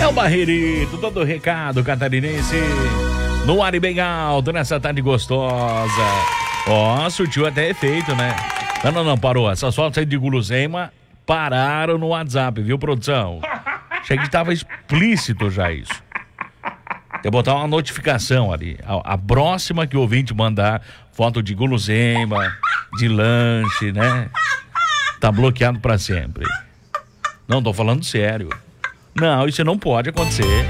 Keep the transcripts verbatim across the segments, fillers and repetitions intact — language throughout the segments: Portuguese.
É o Barreirito, todo o recado catarinense no ar e bem alto nessa tarde gostosa. Ó, oh, surtiu até efeito, né? Não, não, não, parou. Essas fotos aí de guloseima pararam no WhatsApp, viu, produção? Achei que estava explícito já isso. Tem que botar uma notificação ali. A, a próxima que o ouvinte mandar foto de guloseima, de lanche, né? Tá bloqueado pra sempre. Não, tô falando sério. Não, isso não pode acontecer.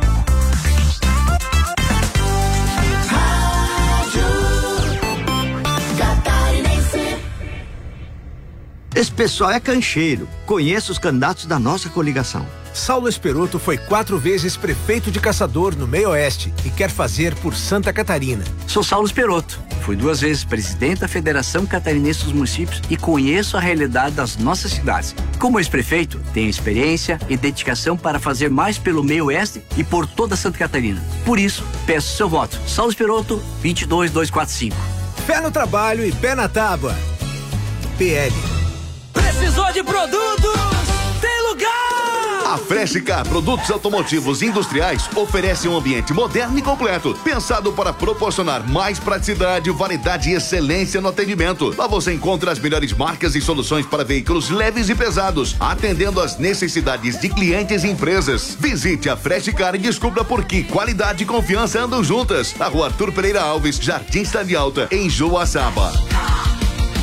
Esse pessoal é cancheiro. Conheço os candidatos da nossa coligação. Saulo Esperoto foi quatro vezes prefeito de Caçador no Meio Oeste e quer fazer por Santa Catarina. Sou Saulo Esperoto. Fui duas vezes presidente da Federação Catarinense dos Municípios e conheço a realidade das nossas cidades. Como ex-prefeito, tenho experiência e dedicação para fazer mais pelo Meio Oeste e por toda Santa Catarina. Por isso, peço seu voto. Saulo Esperoto, vinte e dois mil duzentos e quarenta e cinco. Pé no trabalho e pé na tábua. P L. Precisou de produtos? Tem lugar! A Freshicar Produtos Automotivos Industriais oferece um ambiente moderno e completo, pensado para proporcionar mais praticidade, variedade e excelência no atendimento. Lá você encontra as melhores marcas e soluções para veículos leves e pesados, atendendo às necessidades de clientes e empresas. Visite a Freshicar e descubra por que qualidade e confiança andam juntas. Na rua Arthur Pereira Alves, Jardim Cidade Alta, em Joaçaba.